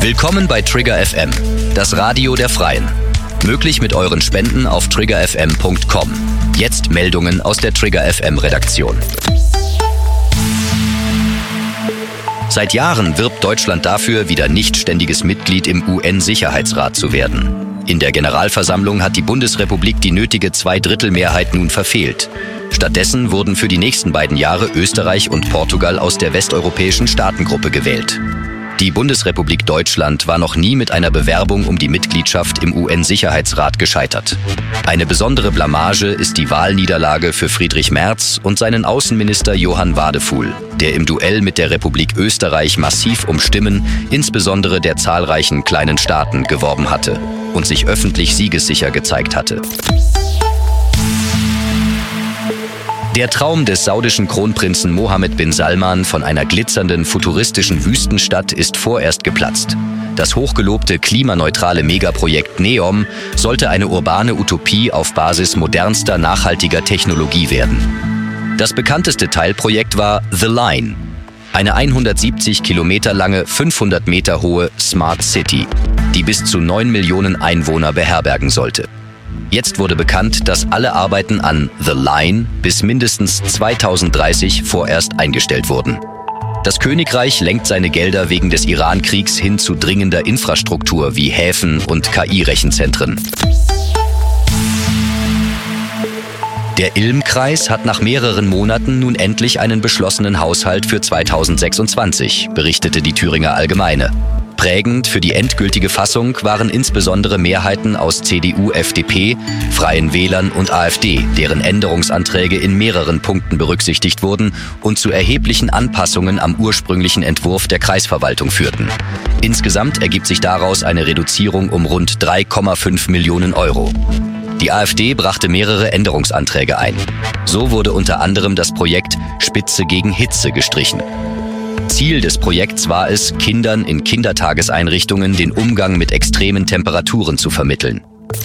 Willkommen bei Trigger FM, das Radio der Freien. Möglich mit euren Spenden auf triggerfm.com. Jetzt Meldungen aus der Trigger FM Redaktion. Seit Jahren wirbt Deutschland dafür, wieder nicht ständiges Mitglied im UN-Sicherheitsrat zu werden. In der Generalversammlung hat die Bundesrepublik die nötige Zweidrittelmehrheit nun verfehlt. Stattdessen wurden für die nächsten beiden Jahre Österreich und Portugal aus der westeuropäischen Staatengruppe gewählt. Die Bundesrepublik Deutschland war noch nie mit einer Bewerbung um die Mitgliedschaft im UN-Sicherheitsrat gescheitert. Eine besondere Blamage ist die Wahlniederlage für Friedrich Merz und seinen Außenminister Johann Wadefuhl, der im Duell mit der Republik Österreich massiv um Stimmen, insbesondere der zahlreichen kleinen Staaten, geworben hatte und sich öffentlich siegessicher gezeigt hatte. Der Traum des saudischen Kronprinzen Mohammed bin Salman von einer glitzernden, futuristischen Wüstenstadt ist vorerst geplatzt. Das hochgelobte klimaneutrale Megaprojekt NEOM sollte eine urbane Utopie auf Basis modernster, nachhaltiger Technologie werden. Das bekannteste Teilprojekt war The Line, eine 170 Kilometer lange, 500 Meter hohe Smart City, die bis zu 9 Millionen Einwohner beherbergen sollte. Jetzt wurde bekannt, dass alle Arbeiten an The Line bis mindestens 2030 vorerst eingestellt wurden. Das Königreich lenkt seine Gelder wegen des Iran-Kriegs hin zu dringender Infrastruktur wie Häfen und KI-Rechenzentren. Der Ilm-Kreis hat nach mehreren Monaten nun endlich einen beschlossenen Haushalt für 2026, berichtete die Thüringer Allgemeine. Prägend für die endgültige Fassung waren insbesondere Mehrheiten aus CDU, FDP, Freien Wählern und AfD, deren Änderungsanträge in mehreren Punkten berücksichtigt wurden und zu erheblichen Anpassungen am ursprünglichen Entwurf der Kreisverwaltung führten. Insgesamt ergibt sich daraus eine Reduzierung um rund 3,5 Millionen Euro. Die AfD brachte mehrere Änderungsanträge ein. So wurde unter anderem das Projekt Spitze gegen Hitze gestrichen. Ziel des Projekts war es, Kindern in Kindertageseinrichtungen den Umgang mit extremen Temperaturen zu vermitteln.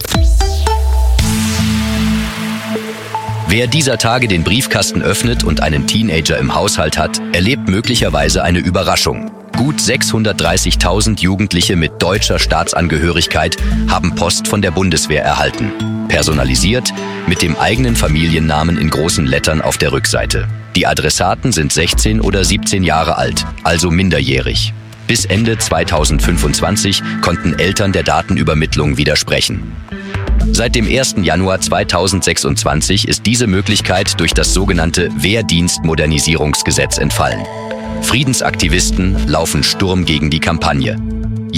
Wer dieser Tage den Briefkasten öffnet und einen Teenager im Haushalt hat, erlebt möglicherweise eine Überraschung. Gut 630.000 Jugendliche mit deutscher Staatsangehörigkeit haben Post von der Bundeswehr erhalten. Personalisiert, mit dem eigenen Familiennamen in großen Lettern auf der Rückseite. Die Adressaten sind 16 oder 17 Jahre alt, also minderjährig. Bis Ende 2025 konnten Eltern der Datenübermittlung widersprechen. Seit dem 1. Januar 2026 ist diese Möglichkeit durch das sogenannte Wehrdienstmodernisierungsgesetz entfallen. Friedensaktivisten laufen Sturm gegen die Kampagne.